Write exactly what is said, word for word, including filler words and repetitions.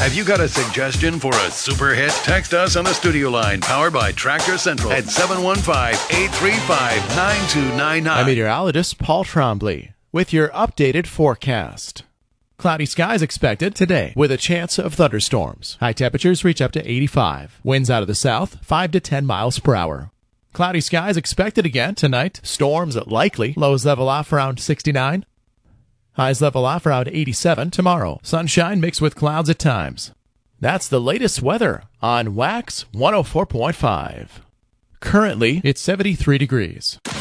Have you got a suggestion for a super hit? Text us on the studio line powered by Tractor Central at seven one five, eight three five, nine two nine nine. I'm meteorologist Paul Trombley with your updated forecast. Cloudy skies expected today with a chance of thunderstorms. High temperatures reach up to eighty-five. Winds out of the south, five to ten miles per hour. Cloudy skies expected again tonight. Storms likely. Lows level off around sixty-nine. Highs level off around eighty-seven tomorrow. Sunshine mixed with clouds at times. That's the latest weather on Wax one oh four point five. Currently, it's seventy-three degrees.